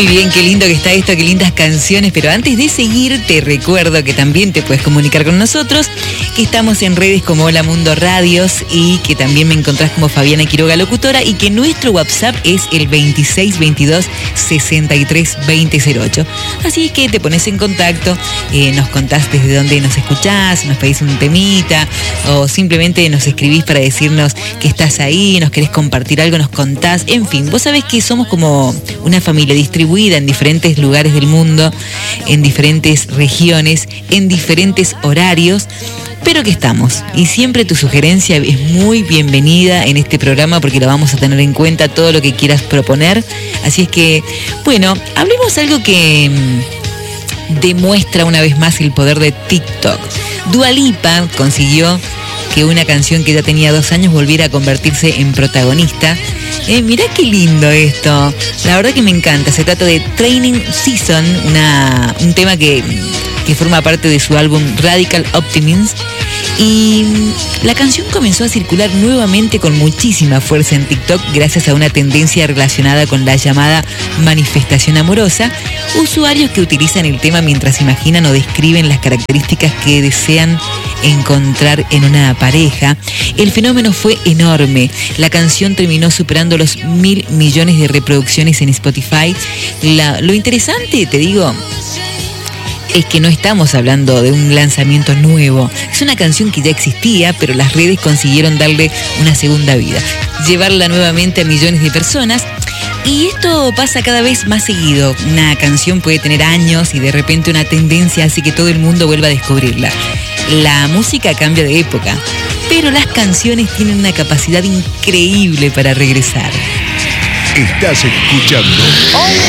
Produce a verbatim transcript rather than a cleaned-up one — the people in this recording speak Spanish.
Muy bien, qué lindo que está esto, qué lindas canciones, pero antes de seguir te recuerdo que también te puedes comunicar con nosotros, que estamos en redes como Hola Mundo Radios y que también me encontrás como Fabiana Quiroga Locutora y que nuestro WhatsApp es el veintiséis veintidós sesenta y tres veinte cero ocho. Así que te pones en contacto, eh, nos contás desde dónde nos escuchás, nos pedís un temita o simplemente nos escribís para decirnos que estás ahí, nos querés compartir algo, nos contás, en fin, vos sabés que somos como una familia distribuida en diferentes lugares del mundo, en diferentes regiones, en diferentes horarios, pero que estamos. Y siempre tu sugerencia es muy bienvenida en este programa porque lo vamos a tener en cuenta, todo lo que quieras proponer. Así es que, bueno, hablemos algo que mmm, demuestra una vez más el poder de TikTok. Dua Lipa consiguió que una canción que ya tenía dos años volviera a convertirse en protagonista. Eh, mirá qué lindo esto, la verdad que me encanta. Se trata de Training Season, una, un tema que, que forma parte de su álbum Radical Optimism. Y la canción comenzó a circular nuevamente con muchísima fuerza en TikTok gracias a una tendencia relacionada con la llamada manifestación amorosa. Usuarios que utilizan el tema mientras imaginan o describen las características que desean encontrar en una pareja. El fenómeno fue enorme. La canción terminó superando los mil millones de reproducciones en Spotify. La, lo interesante, te digo, es que no estamos hablando de un lanzamiento nuevo. Es una canción que ya existía, pero las redes consiguieron darle una segunda vida, llevarla nuevamente a millones de personas. Y esto pasa cada vez más seguido. Una canción puede tener años y de repente una tendencia hace que todo el mundo vuelva a descubrirla. La música cambia de época, pero las canciones tienen una capacidad increíble para regresar. Estás escuchando